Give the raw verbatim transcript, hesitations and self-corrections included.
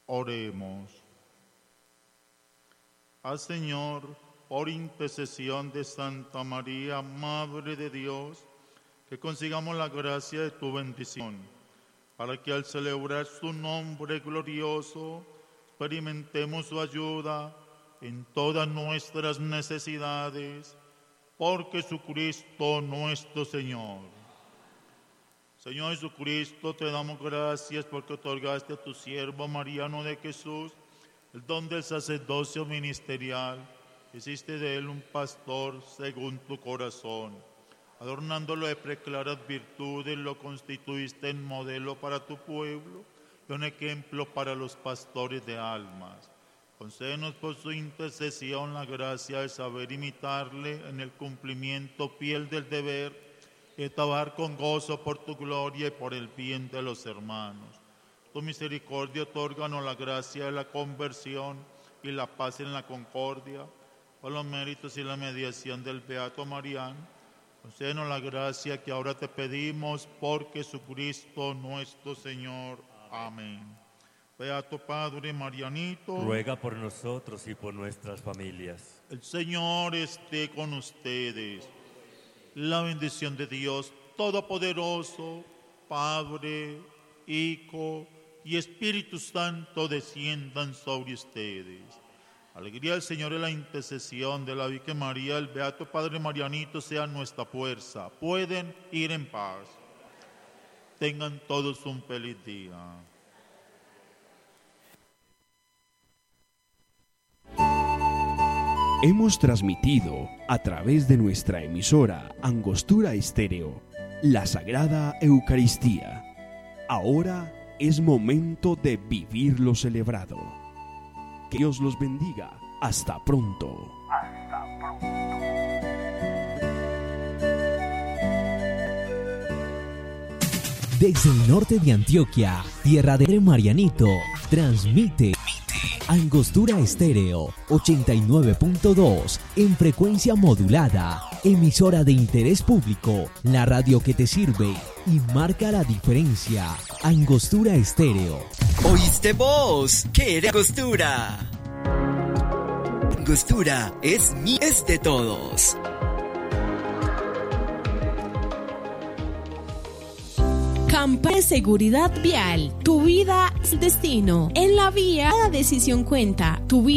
Oremos. Al Señor, por intercesión de Santa María, Madre de Dios, que consigamos la gracia de tu bendición, para que al celebrar su nombre glorioso, experimentemos su ayuda en todas nuestras necesidades, por Jesucristo nuestro Señor. Señor Jesucristo, te damos gracias porque otorgaste a tu siervo Mariano de Jesús el don del sacerdocio ministerial. Hiciste de él un pastor según tu corazón. Adornándolo de preclaras virtudes, lo constituiste en modelo para tu pueblo y un ejemplo para los pastores de almas. Concédenos por su intercesión la gracia de saber imitarle en el cumplimiento fiel del deber y de trabajar con gozo por tu gloria y por el bien de los hermanos. Tu misericordia otórganos la gracia de la conversión y la paz en la concordia, por los méritos y la mediación del Beato Mariano. Concédenos la gracia que ahora te pedimos por Jesucristo nuestro Señor. Amén. Beato Padre Marianito, ruega por nosotros y por nuestras familias. El Señor esté con ustedes. La bendición de Dios Todopoderoso, Padre, Hijo y Espíritu Santo desciendan sobre ustedes. Alegría del Señor y la intercesión de la Virgen María, el Beato Padre Marianito, sea nuestra fuerza. Pueden ir en paz. Tengan todos un feliz día. Hemos transmitido a través de nuestra emisora Angostura Estéreo la Sagrada Eucaristía. Ahora es momento de vivir lo celebrado. Que Dios los bendiga. Hasta pronto. Hasta pronto. Desde el norte de Antioquia, tierra de Marianito, transmite Angostura Estéreo ochenta y nueve punto dos en frecuencia modulada, emisora de interés público, la radio que te sirve y marca la diferencia. Angostura Estéreo. ¿Oíste vos? ¿Qué era Angostura? Angostura es mi, es de todos. Campaña de seguridad vial. Tu vida es destino. En la vía, cada decisión cuenta. Tu vida